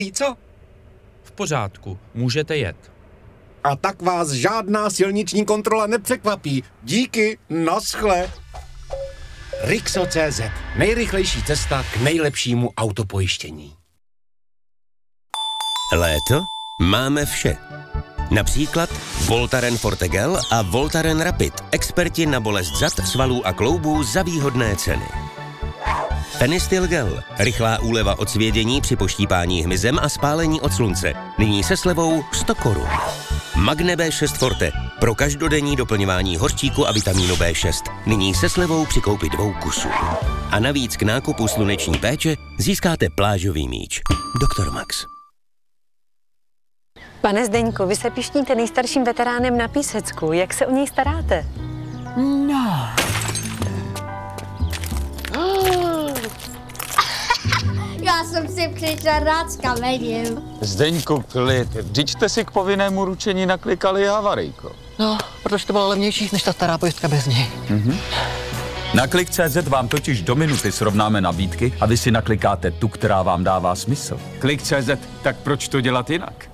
Co? V pořádku, můžete jet. A tak vás žádná silniční kontrola nepřekvapí. Díky, naschle. Rixo.cz. Nejrychlejší cesta k nejlepšímu autopojištění. Léto? Máme vše. Například Voltaren Forte Gel a Voltaren Rapid. Experti na bolest zad, svalů a kloubů za výhodné ceny. Fenistil Gel. Rychlá úleva od svědění při poštípání hmyzem a spálení od slunce. Nyní se slevou 100 korun. Magne B6 Forte. Pro každodenní doplňování hořčíku a vitamínu B6. Nyní se slevou při koupi 2 kusů. A navíc k nákupu sluneční péče získáte plážový míč. Dr. Max. Pane Zdeňku, vy se pišníte nejstarším veteránem na Písecku. Jak se o něj staráte? No. Já jsem si přišla rád s kamením. Zdeňku, klid. Vždyť jste si k povinnému ručení naklikali havarijko. No, protože to bylo levnější než ta stará pojistka bez něj. Na Klik.cz vám totiž do minuty srovnáme nabídky a vy si naklikáte tu, která vám dává smysl. Klik.cz, tak proč to dělat jinak?